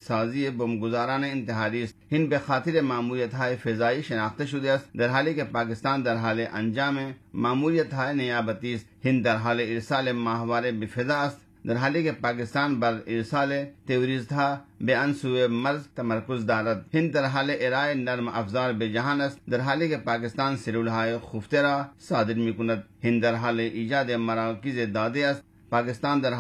سازی بمبگذاران انتحاری است. هند به خاطر ماموریت‌های فضایی شناخته شده است، در حالی که پاکستان در حال انجام ماموریت‌های نیابتی است. هند در حال ارسال ماهواره به فضا است، در حالی که پاکستان بر ارسال تروریست‌ها به آن سوی مرز تمرکز دارد. هند در حال ارائه نرم افزار به جهان است، در حالی که پاکستان سلولهای خفته را صادر می‌کند. هند در حال ایجاد مراکز داده است، پاکستان در